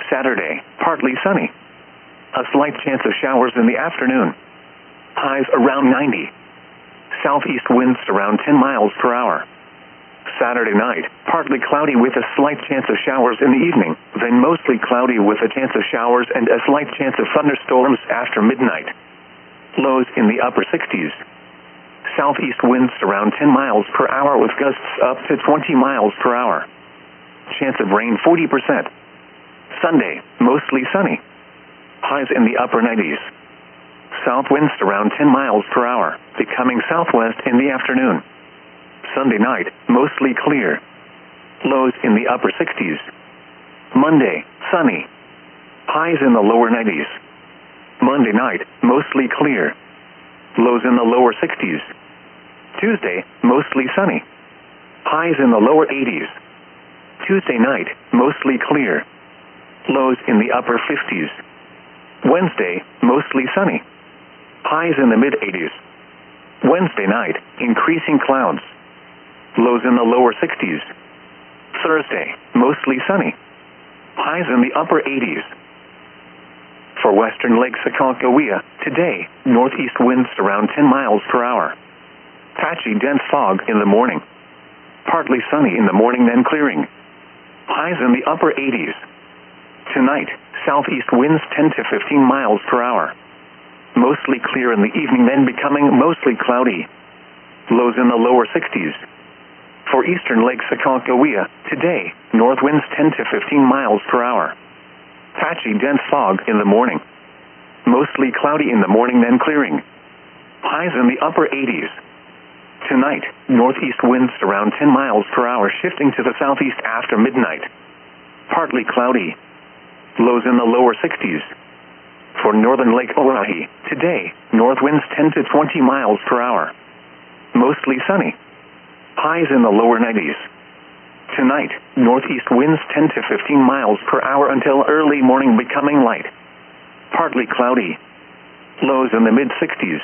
Saturday, partly sunny. A slight chance of showers in the afternoon. Highs around 90. Southeast winds around 10 miles per hour. Saturday night, partly cloudy with a slight chance of showers in the evening, then mostly cloudy with a chance of showers and a slight chance of thunderstorms after midnight. Lows in the upper 60s. Southeast winds around 10 miles per hour with gusts up to 20 miles per hour. Chance of rain 40%. Sunday, mostly sunny. Highs in the upper 90s. South winds around 10 miles per hour, becoming southwest in the afternoon. Sunday night, mostly clear. Lows in the upper 60s. Monday, sunny. Highs in the lower 90s. Monday night, mostly clear. Lows in the lower 60s. Tuesday, mostly sunny. Highs in the lower 80s. Tuesday night, mostly clear. Lows in the upper 50s. Wednesday, mostly sunny. Highs in the mid-80s. Wednesday night, increasing clouds. Lows in the lower 60s. Thursday, mostly sunny. Highs in the upper 80s. For western Lake Sakakawea, today, northeast winds around 10 miles per hour. Patchy dense fog in the morning. Partly sunny in the morning, then clearing. Highs in the upper 80s. Tonight, southeast winds 10 to 15 miles per hour. Mostly clear in the evening, then becoming mostly cloudy. Lows in the lower 60s. For eastern Lake Sakakawea, today, north winds 10 to 15 miles per hour. Patchy dense fog in the morning. Mostly cloudy in the morning, then clearing. Highs in the upper 80s. Tonight, northeast winds around 10 miles per hour, shifting to the southeast after midnight. Partly cloudy. Lows in the lower 60s. For northern Lake Oahe, today, north winds 10 to 20 miles per hour. Mostly sunny. Highs in the lower 90s. Tonight, northeast winds 10 to 15 miles per hour until early morning, becoming light. Partly cloudy. Lows in the mid-60s.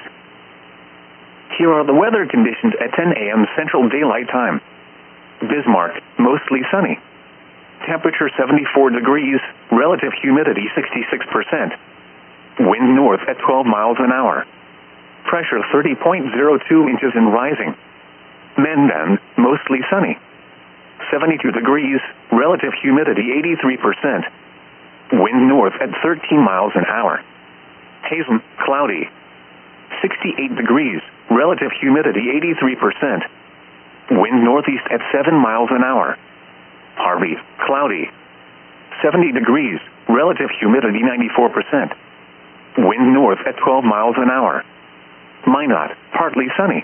Here are the weather conditions at 10 a.m. Central Daylight Time. Bismarck, mostly sunny. Temperature 74 degrees, relative humidity 66%. Wind north at 12 miles an hour. Pressure 30.02 inches and rising. Mandan, mostly sunny. 72 degrees, relative humidity 83%. Wind north at 13 miles an hour. Hazen, cloudy. 68 degrees, relative humidity 83%. Wind northeast at 7 miles an hour. Harvey, cloudy. 70 degrees, relative humidity 94%. Wind north at 12 miles an hour. Minot, partly sunny.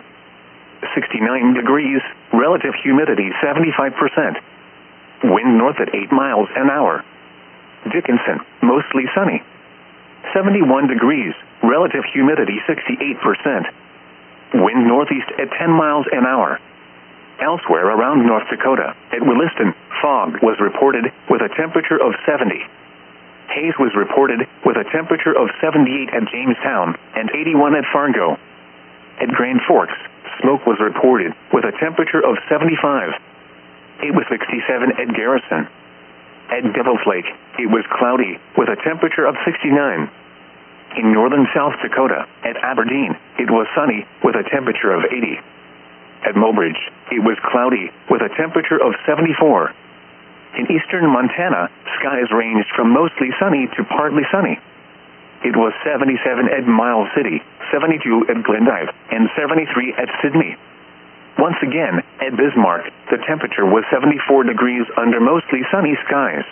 69 degrees, relative humidity 75%. Wind north at 8 miles an hour. Dickinson, mostly sunny. 71 degrees, relative humidity 68%. Wind northeast at 10 miles an hour. Elsewhere around North Dakota, at Williston, fog was reported with a temperature of 70. Haze was reported with a temperature of 78 at Jamestown and 81 at Fargo. At Grand Forks, smoke was reported with a temperature of 75. It was 67 at Garrison. At Devil's Lake, it was cloudy with a temperature of 69. In northern South Dakota, at Aberdeen, it was sunny with a temperature of 80. At Mobridge, it was cloudy with a temperature of 74. In eastern Montana, skies ranged from mostly sunny to partly sunny. It was 77 at Miles City, 72 at Glendive, and 73 at Sydney. Once again, at Bismarck, the temperature was 74 degrees under mostly sunny skies.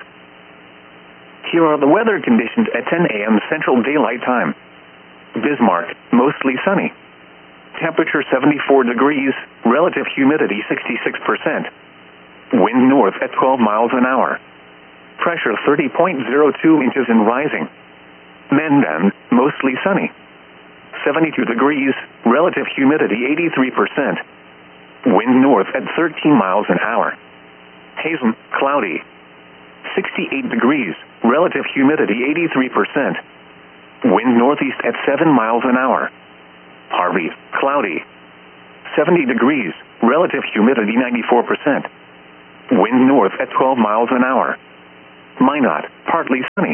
Here are the weather conditions at 10 a.m. Central Daylight Time. Bismarck, mostly sunny. Temperature 74 degrees, relative humidity 66%. Wind north at 12 miles an hour. Pressure 30.02 inches and rising. Mandan, mostly sunny. 72 degrees, relative humidity 83%. Wind north at 13 miles an hour. Hazen, cloudy. 68 degrees, relative humidity 83%. Wind northeast at 7 miles an hour. Harvey, cloudy. 70 degrees, relative humidity 94%. Wind north at 12 miles an hour. Minot, partly sunny.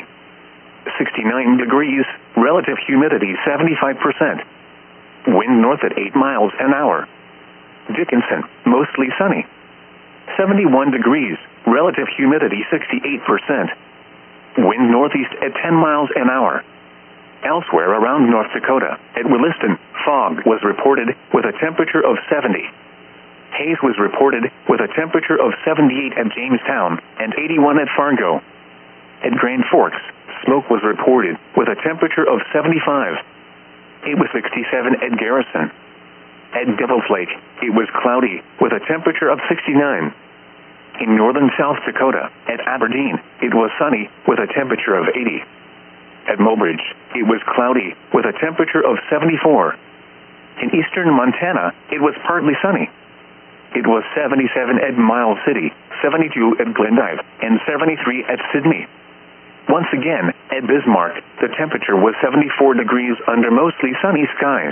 69 degrees, relative humidity 75%. Wind north at 8 miles an hour. Dickinson, mostly sunny. 71 degrees, relative humidity 68%. Wind northeast at 10 miles an hour. Elsewhere around North Dakota, at Williston, fog was reported with a temperature of 70. Haze was reported with a temperature of 78 at Jamestown and 81 at Fargo. At Grand Forks, smoke was reported with a temperature of 75. It was 67 at Garrison. At Devil's Lake, it was cloudy with a temperature of 69. In northern South Dakota, at Aberdeen, it was sunny with a temperature of 80. At Mobridge, it was cloudy with a temperature of 74. In eastern Montana, it was partly sunny. It was 77 at Miles City, 72 at Glendive, and 73 at Sidney. Once again, at Bismarck, the temperature was 74 degrees under mostly sunny skies.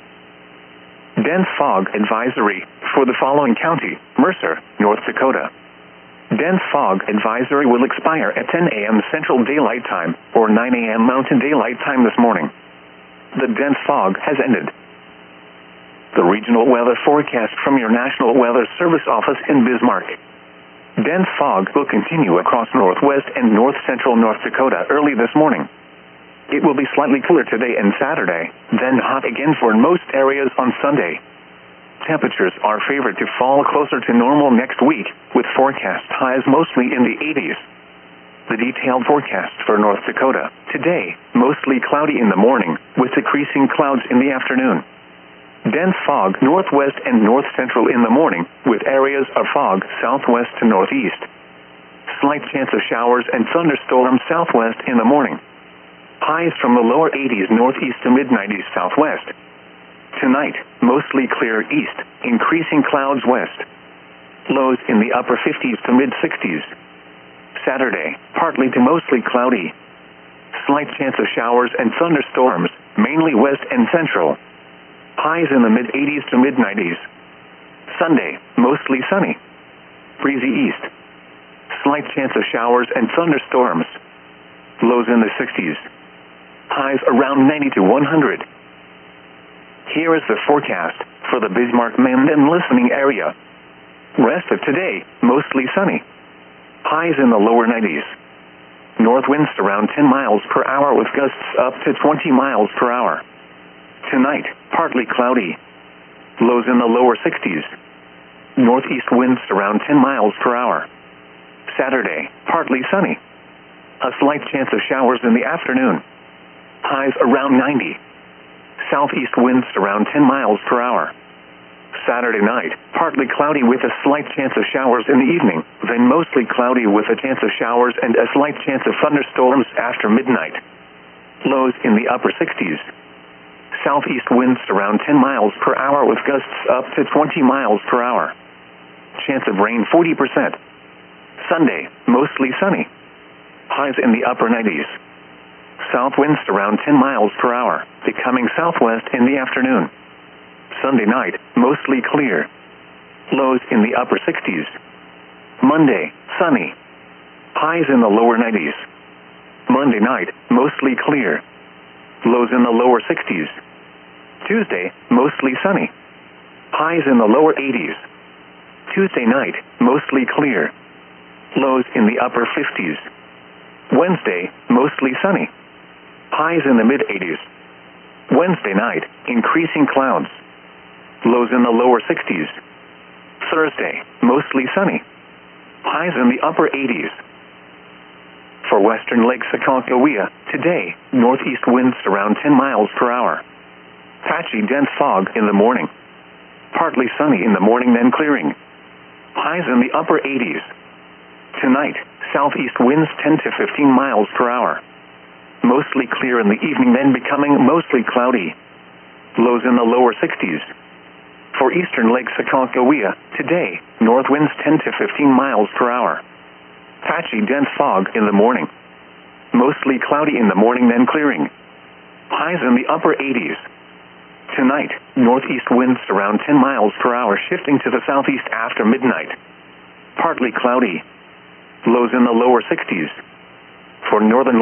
Dense fog advisory for the following county: Mercer, North Dakota. Dense fog advisory will expire at 10 a.m. Central Daylight Time or 9 a.m. Mountain Daylight Time this morning. The dense fog has ended. The regional weather forecast from your National Weather Service office in Bismarck. Dense fog will continue across northwest and north-central North Dakota early this morning. It will be slightly cooler today and Saturday, then hot again for most areas on Sunday. Temperatures are favored to fall closer to normal next week, with forecast highs mostly in the 80s. The detailed forecast for North Dakota: today, mostly cloudy in the morning, with decreasing clouds in the afternoon. Dense fog northwest and north-central in the morning, with areas of fog southwest to northeast. Slight chance of showers and thunderstorms southwest in the morning. Highs from the lower 80s northeast to mid-90s southwest. Tonight, mostly clear east, increasing clouds west. Lows in the upper 50s to mid-60s. Saturday, partly to mostly cloudy. Slight chance of showers and thunderstorms, mainly west and central. Highs in the mid-80s to mid-90s. Sunday, mostly sunny. Breezy east. Slight chance of showers and thunderstorms. Lows in the 60s. Highs around 90 to 100. Here is the forecast for the Bismarck-Mend and listening area. Rest of today, mostly sunny. Highs in the lower 90s. North winds around 10 miles per hour with gusts up to 20 miles per hour. Tonight, partly cloudy. Lows in the lower 60s. Northeast winds around 10 miles per hour. Saturday, partly sunny. A slight chance of showers in the afternoon. Highs around 90. Southeast winds around 10 miles per hour. Saturday night, partly cloudy with a slight chance of showers in the evening, then mostly cloudy with a chance of showers and a slight chance of thunderstorms after midnight. Lows in the upper 60s. Southeast winds around 10 miles per hour with gusts up to 20 miles per hour. Chance of rain 40%. Sunday, mostly sunny. Highs in the upper 90s. South winds around 10 miles per hour, becoming southwest in the afternoon. Sunday night, mostly clear. Lows in the upper 60s. Monday, sunny. Highs in the lower 90s. Monday night, mostly clear. Lows in the lower 60s. Tuesday, mostly sunny. Highs in the lower 80s. Tuesday night, mostly clear. Lows in the upper 50s. Wednesday, mostly sunny. Highs in the mid-80s. Wednesday night, increasing clouds. Lows in the lower 60s. Thursday, mostly sunny. Highs in the upper 80s. For western Lake Sakakawea, today, northeast winds around 10 miles per hour. Patchy dense fog in the morning. Partly sunny in the morning, then clearing. Highs in the upper 80s. Tonight, southeast winds 10 to 15 miles per hour. Mostly clear in the evening, then becoming mostly cloudy. Lows in the lower 60s. For eastern Lake Sakakawea, today, north winds 10 to 15 miles per hour. Patchy dense fog in the morning. Mostly cloudy in the morning, then clearing. Highs in the upper 80s. Tonight, northeast winds around 10 miles per hour, shifting to the southeast after midnight. Partly cloudy. Lows in the lower 60s. For northern